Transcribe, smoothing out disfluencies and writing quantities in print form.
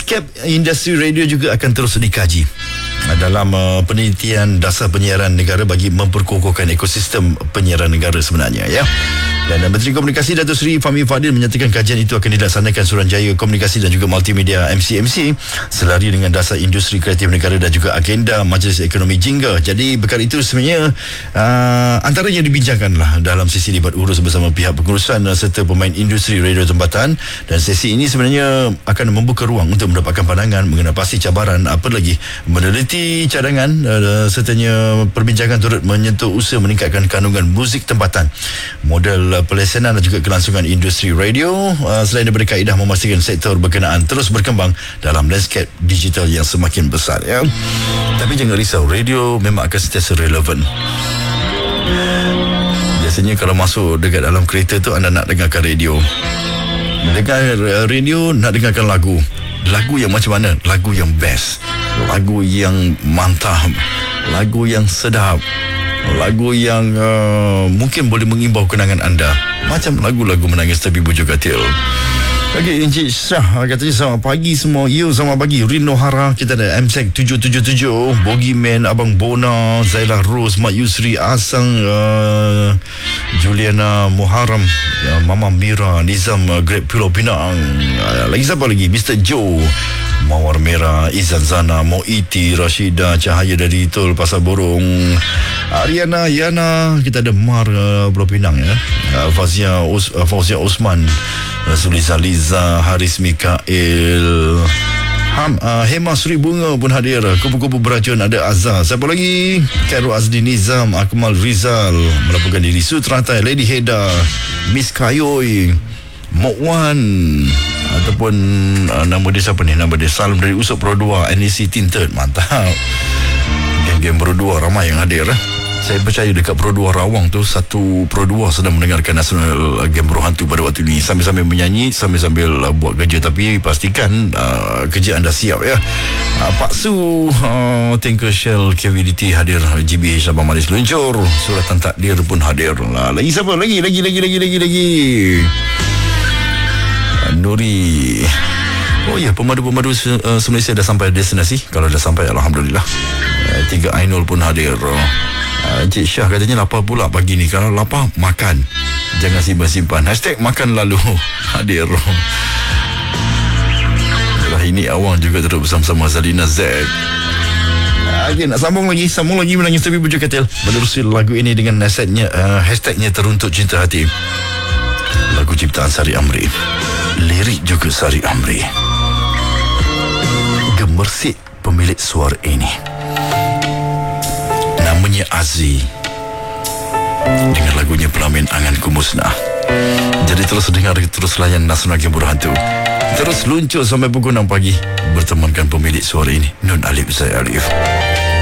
Landscape industri radio juga akan terus dikaji dalam penelitian dasar penyiaran negara bagi memperkokohkan ekosistem penyiaran negara sebenarnya, ya. Dan Menteri Komunikasi Datuk Seri Fahmi Fadil menyatakan kajian itu akan dilaksanakan Suruhanjaya Komunikasi dan juga Multimedia MCMC selari dengan dasar industri kreatif negara dan juga agenda Majlis Ekonomi Jingga. Jadi perkara itu sebenarnya antaranya dibincangkanlah dalam sesi libat urus bersama pihak pengurusan serta pemain industri radio tempatan, dan sesi ini sebenarnya akan membuka ruang untuk mendapatkan pandangan mengenai pasti cabaran, apa lagi meneliti cadangan sertanya perbincangan turut menyentuh usaha meningkatkan kandungan muzik tempatan, model pelesenan dan juga kelangsungan industri radio, selain daripada kaedah memastikan sektor berkenaan terus berkembang dalam landscape digital yang semakin besar, ya. Tapi jangan risau, radio memang akan sentiasa relevan. Biasanya kalau masuk dekat dalam kereta tu, anda nak dengarkan radio. Dengar radio, nak dengarkan lagu. Lagu yang macam mana? Lagu yang best, lagu yang mantap, lagu yang sedap, lagu yang mungkin boleh mengimbau kenangan anda, macam lagu-lagu menangis tapi bujuk katil. Okey, Encik Syah katanya selamat pagi semua. You selamat pagi. Rino Hara, kita ada MSEC 777, Boogeyman, Abang Bona, Zailah Rose, Mak Yusri, Asang, Juliana Muharram, Mama Mira, Nizam, Great Pulau Pinang. Lagi siapa lagi? Mr. Joe, Mawar Merah, Izan Zana, Moiti, Rashida, Cahaya dari Tol Pasar Borong, Ariana, Yana, kita ada Mar Pulau Pinang, ya. Fauzia Osman, Suliza Liza, Haris Mikael, Hema Sri Bunga pun hadir. Kupu-kupu beracun ada Azhar. Siapa lagi? Khairul Azli Nizam, Akmal Rizal melaporkan diri. Sutrantai, Lady Heda, Miss Kayoy, Mok Wan, ataupun nama dia siapa ni? Nama dia Salam dari Usop Pro 2, NEC Tinted. Mantap. Geng-geng Pro 2 ramai yang hadir. Saya percaya dekat Pro 2 Rawang tu, satu Pro 2 sedang mendengarkan Nasional Game Bro Hantu pada waktu ini, sambil-sambil menyanyi, sambil-sambil buat kerja. Tapi pastikan kerja anda siap, ya. Pak Su, Tanker Shell KVDT hadir, GBH Abang Malis luncur, Suratan Takdir pun hadir. Lagi siapa? Lagi Nuri. Oh ya, pemadu-pemadu Malaysia dah sampai destinasi. Kalau dah sampai, alhamdulillah. 3 Ainul pun hadir. Encik Syah katanya lapar pula pagi ni. Kalau lapar, makan, jangan simpan-simpan. #makan lalu hadir. Ini Awang juga terus bersama-sama Zalina Z. Okay, nak sambung lagi menangis tapi bujuk katil. Menerusi lagu ini dengan hashtagnya Teruntuk Cinta Hati. Lagu ciptaan Sari Amri, lirik juga Sari Amri. Gemersik pemilik suara ini, namanya Azzi, dengan lagunya Pelamin Anganku Musnah. Jadi terus dengar, terus layan Nasional Game Bro Hantu. Terus luncur sampai pukul 6 pagi bertemankan pemilik suara ini, Nun Alif Zai Arif.